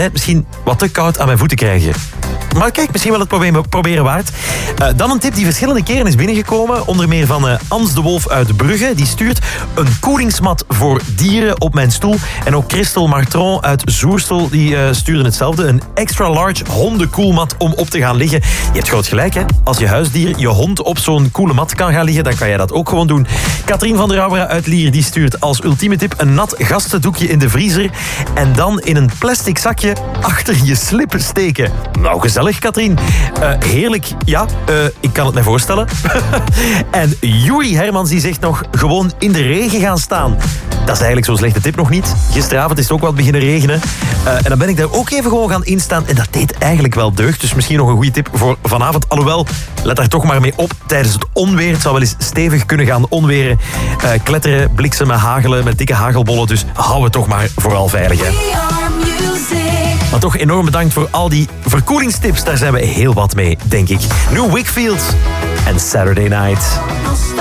altijd misschien wat te koud aan mijn voeten krijgen. Maar kijk, misschien wel het proberen waard. Dan een tip die verschillende keren is binnengekomen. Onder meer van Ans de Wolf uit Brugge. Die stuurt een koelingsmat voor dieren op mijn stoel. En ook Christel Martron uit Zoerstel. Die stuurde hetzelfde. Een extra large hondenkoelmat om op te gaan liggen. Je hebt groot gelijk, hè. Als je huisdier, je hond op zo'n koele mat kan gaan liggen, dan kan jij dat ook gewoon doen. Katrien van der Rauwera uit Lier die stuurt als ultieme tip een nat gastendoekje in de vriezer. En dan in een plastic zakje achter je slippen steken. Nou, gezellig, Katrien. Heerlijk. Ja, ik kan het mij voorstellen. En Juri Hermans die zegt nog gewoon in de regen gaan staan. Dat is eigenlijk zo'n slechte tip nog niet. Gisteravond is het ook wat beginnen regenen. En dan ben ik daar ook even gewoon gaan instaan. En dat deed eigenlijk wel deugd. Dus misschien nog een goede tip voor vanavond. Alhoewel, let daar toch maar mee op tijdens het onweer. Het zou wel eens stevig kunnen gaan onweren. Kletteren, bliksemen, hagelen met dikke hagelbollen. Dus hou het toch maar vooral veilig, hè. Maar toch enorm bedankt voor al die verkoelingstips. Daar zijn we heel wat mee, denk ik. Nu Wakefield en Saturday Night.